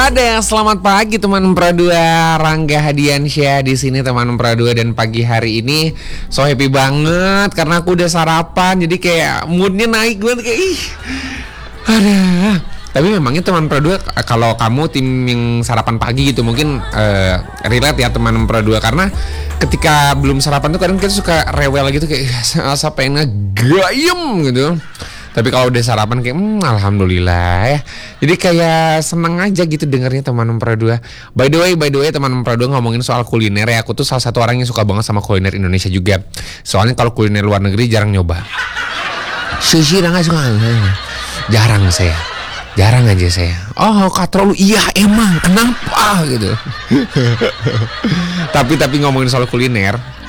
Ada selamat pagi teman Pradua, Rangga Hadiansyah di sini teman Pradua, dan pagi hari ini so happy banget karena aku udah sarapan, jadi kayak moodnya naik banget kayak ada. Tapi memangnya teman Pradua, kalau kamu tim yang sarapan pagi gitu mungkin relate ya teman Pradua, karena ketika belum sarapan tuh kadang kita suka rewel gitu kayak asa pengen ngegayem gitu. Tapi kalau udah sarapan kayak alhamdulillah ya. Jadi kayak seneng aja gitu dengernya teman Pradua. By the way teman Pradua, ngomongin soal kuliner ya, aku tuh salah satu orang yang suka banget sama kuliner Indonesia juga. Soalnya kalau kuliner luar negeri jarang nyoba. Sushi nggak suka. Jarang aja saya. Oh, katro lu, iya emang kenapa gitu. Tapi ngomongin soal kuliner,